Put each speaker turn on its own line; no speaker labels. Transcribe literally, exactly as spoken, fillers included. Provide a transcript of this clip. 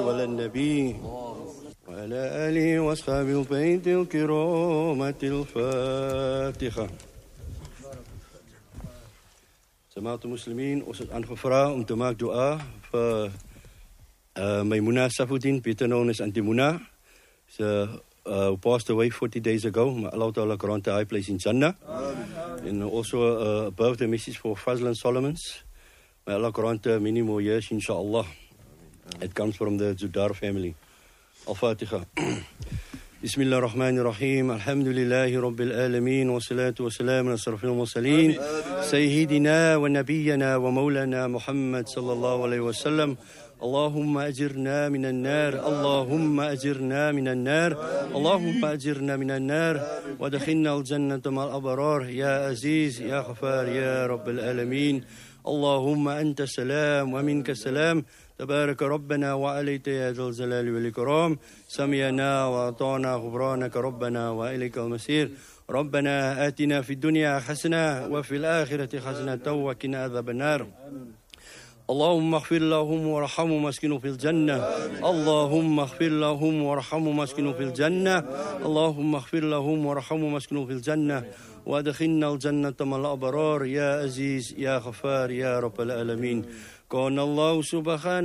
على النبي وعلى آله وأصحابه البيت الكرامة الفاتحة. Jemaat muslimin, ons het aangevra om te maak dua vir uh, Maimuna Safuddin, better known as Auntie Muna. She uh, who passed away forty days ago. May Allah Ta'ala grant a high place in Jannah. And also uh, a birthday message for Fazlan Solomons. May Allah grant her many more years, inshallah. It comes from the Zudar family. Al-Fatiha. بسم الله الرحمن الرحيم الحمد لله رب العالمين والصلاة والسلام على أشرف المرسلين سيدنا ونبينا ومولانا محمد صلى الله عليه وسلم اللهم أجرنا من النار اللهم أجرنا من النار اللهم أجرنا من النار ودخلنا الجنة مع الأبرار يا عزيز يا غفار يا رب العالمين اللهم أنت السلام ومنك السلام تبارك ربنا وعليك يا ذا الجلال والإكرام سمعنا وأطعنا غفرانك ربنا وإليك المصير ربنا آتنا في الدنيا حسنة وفي الآخرة حسنة وقنا عذاب النار اللهم اغفر لهم وارحمهم واسكنهم في الجنة اللهم اغفر لهم وارحمهم واسكنهم في الجنة اللهم اغفر لهم وارحمهم واسكنهم في الجنة وادخلنا الجنة مع الأبرار يا عزيز يا غفار يا رب العالمين كان الله سبحانه